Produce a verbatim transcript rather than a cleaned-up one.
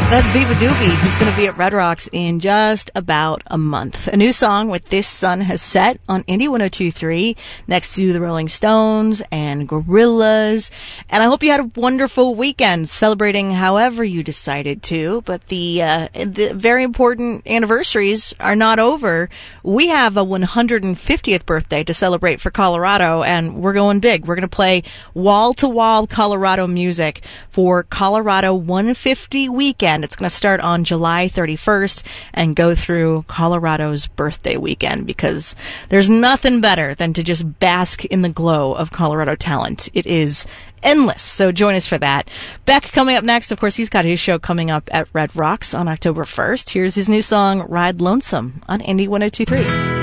That's Viva Doobie, who's going to be at Red Rocks in just about a month. A new song with This Sun Has Set on Indie one oh two point three next to the Rolling Stones and Gorillaz. And I hope you had a wonderful weekend celebrating however you decided to. But the, uh, the very important anniversaries are not over. We have a one hundred fiftieth birthday to celebrate for Colorado, and we're going big. We're going to play wall-to-wall Colorado music for Colorado one fifty weekend. It's going to start on July thirty-first and go through Colorado's birthday weekend, because there's nothing better than to just bask in the glow of Colorado talent. It is endless. So join us for that. Beck coming up next. Of course, he's got his show coming up at Red Rocks on October first. Here's his new song, Ride Lonesome, on Indie one oh two point three.